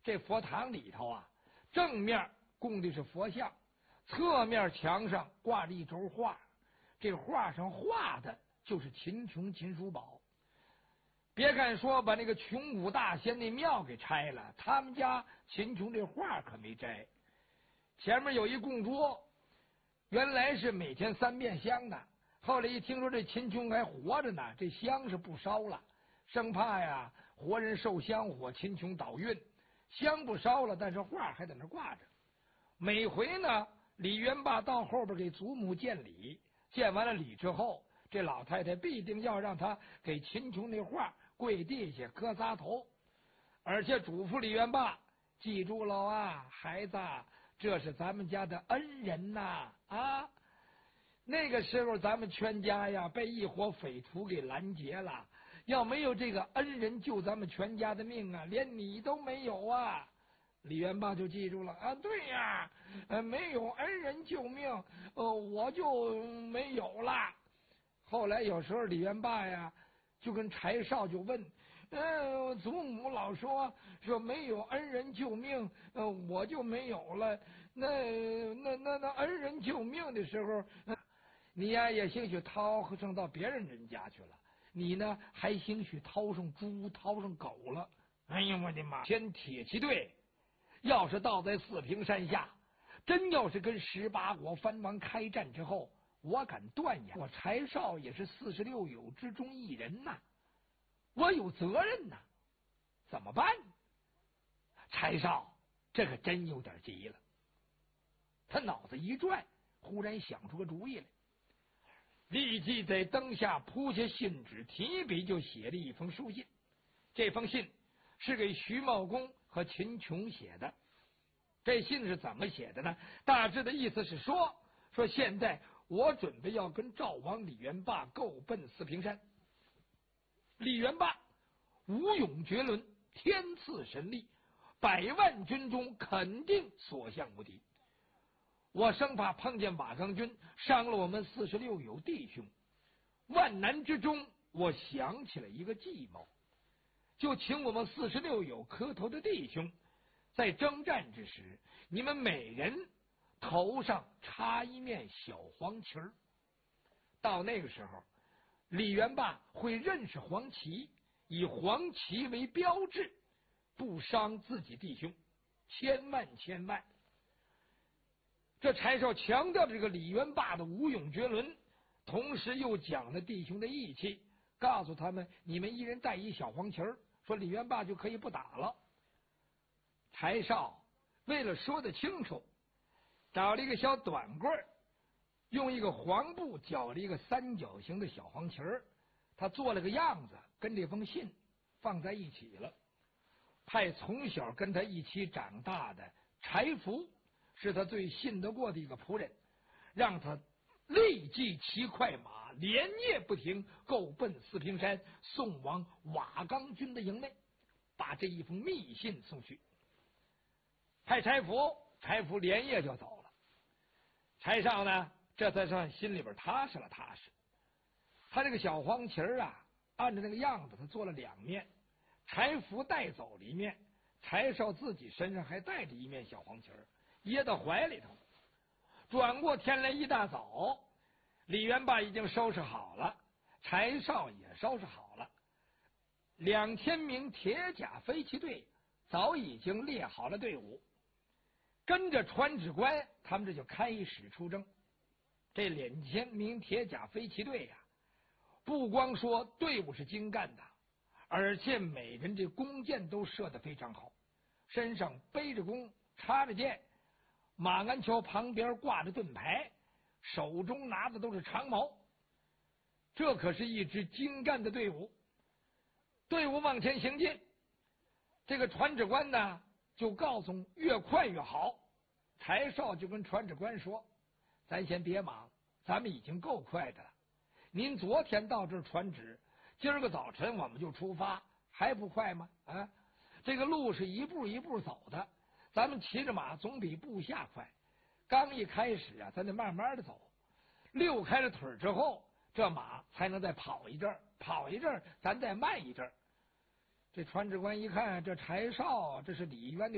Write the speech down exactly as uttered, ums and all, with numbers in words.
这佛堂里头啊，正面供的是佛像，侧面墙上挂着一轴画，这画上画的就是秦琼秦叔宝。别看说把那个穷武大仙那庙给拆了，他们家秦琼这画可没摘。前面有一供桌，原来是每天三遍香的，后来一听说这秦琼还活着呢，这香是不烧了，生怕呀活人受香火，秦琼倒运，香不烧了，但是画还在那挂着。每回呢，李元霸到后边给祖母见礼，见完了礼之后，这老太太必定要让他给秦琼那画跪地下磕仨头，而且嘱咐李元霸记住了啊，孩子，这是咱们家的恩人呐！啊，那个时候咱们全家呀被一伙匪徒给拦截了，要没有这个恩人救咱们全家的命啊，连你都没有啊！李元霸就记住了啊，对呀，呃，没有恩人救命，呃，我就没有了。后来有时候李元霸呀，就跟柴少就问，呃，祖母老说说没有恩人救命，呃，我就没有了。那那那那恩人救命的时候，呃、你呀也兴许掏上到别人人家去了，你呢还兴许掏上猪掏上狗了。哎呀，我的妈！天铁骑队要是倒在四平山下，真要是跟十八国藩王开战之后，我敢断言，我柴少也是四十六友之中一人呐，我有责任呐，怎么办？柴少这可真有点急了，他脑子一转，忽然想出个主意来，立即在灯下铺下信纸，提笔就写了一封书信。这封信是给徐茂公和秦琼写的。这信是怎么写的呢？大致的意思是说，说现在我准备要跟赵王李元霸够奔四平山。李元霸武勇绝伦，天赐神力，百万军中肯定所向无敌。我生怕碰见瓦岗军伤了我们四十六友弟兄，万难之中，我想起了一个计谋，就请我们四十六友磕头的弟兄，在征战之时，你们每人头上插一面小黄旗儿。到那个时候，李元霸会认识黄旗，以黄旗为标志，不伤自己弟兄，千万千万。这柴少强调这个李元霸的武勇绝伦，同时又讲了弟兄的义气，告诉他们你们一人带一小黄旗儿，说李元霸就可以不打了。柴少为了说得清楚，找了一个小短棍儿，用一个黄布绞了一个三角形的小黄旗儿，他做了个样子，跟这封信放在一起了。派从小跟他一起长大的柴福是他最信得过的一个仆人，让他立即骑快马，连夜不停，够奔四平山，送往瓦岗军的营内，把这一封密信送去。派柴福，柴福连夜就走了。柴少呢，这才算心里边踏实了踏实。他这个小黄旗儿啊，按照那个样子，他做了两面，柴福带走了一面，柴少自己身上还带着一面小黄旗儿，掖到怀里头。转过天来一大早，李元霸已经收拾好了，柴少也收拾好了，两千名铁甲飞骑队早已经列好了队伍，跟着传旨官，他们这就开始出征。这两千名铁甲飞骑队呀、啊，不光说队伍是精干的，而且每人这弓箭都射得非常好，身上背着弓，插着箭，马鞍桥旁边挂着盾牌，手中拿的都是长矛。这可是一支精干的队伍。队伍往前行进，这个传旨官呢就告诉越快越好。柴少就跟传旨官说，咱先别忙，咱们已经够快的了，您昨天到这儿传旨，今儿个早晨我们就出发，还不快吗？啊，这个路是一步一步走的，咱们骑着马总比部下快。刚一开始啊，咱得慢慢的走，溜开了腿之后，这马才能再跑一阵儿，跑一阵儿咱再慢一阵儿。这传旨官一看，这柴少这是李渊的